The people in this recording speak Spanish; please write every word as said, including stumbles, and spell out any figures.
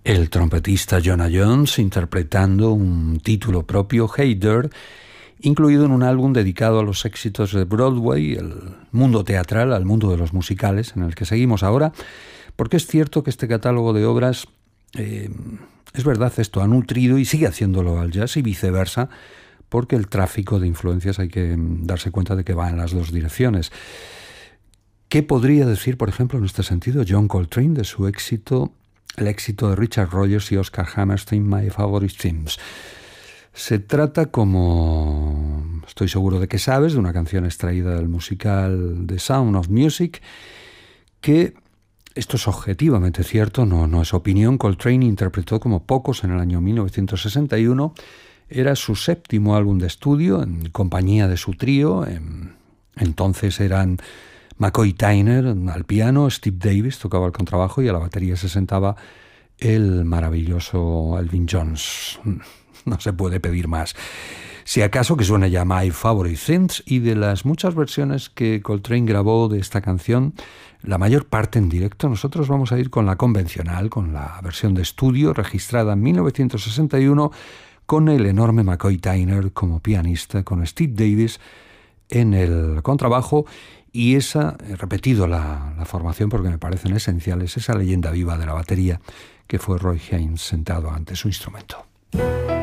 El trompetista Jonah Jones interpretando un título propio, Hey There, incluido en un álbum dedicado a los éxitos de Broadway, el mundo teatral, al mundo de los musicales, en el que seguimos ahora, porque es cierto que este catálogo de obras, eh, es verdad, esto ha nutrido y sigue haciéndolo al jazz y viceversa, porque el tráfico de influencias hay que darse cuenta de que va en las dos direcciones. ¿Qué podría decir, por ejemplo, en este sentido, John Coltrane de su éxito, el éxito de Richard Rodgers y Oscar Hammerstein, My Favorite Themes? Se trata, como estoy seguro de que sabes, de una canción extraída del musical The Sound of Music, que, esto es objetivamente cierto, no, no es opinión, Coltrane interpretó como pocos en el año mil novecientos sesenta y uno. Era su séptimo álbum de estudio, en compañía de su trío. En, entonces eran McCoy Tyner al piano, Steve Davis tocaba el contrabajo y a la batería se sentaba el maravilloso Elvin Jones. No se puede pedir más. Si acaso que suene ya My Favorite Things, y de las muchas versiones que Coltrane grabó de esta canción, la mayor parte en directo, nosotros vamos a ir con la convencional, con la versión de estudio registrada en mil novecientos sesenta y uno, con el enorme McCoy Tyner como pianista, con Steve Davis en el contrabajo, y esa, he repetido la, la formación porque me parecen esenciales, esa leyenda viva de la batería que fue Roy Haynes sentado ante su instrumento.